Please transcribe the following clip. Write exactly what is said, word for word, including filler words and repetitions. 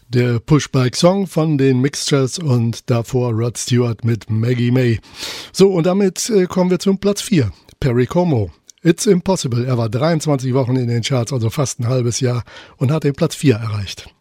Der Pushbike-Song von den Mixtures und davor Rod Stewart mit Maggie May. So, und damit äh, kommen wir zum Platz vier. Perry Como. It's Impossible. Er war dreiundzwanzig Wochen in den Charts, also fast ein halbes Jahr, und hat den Platz vier erreicht.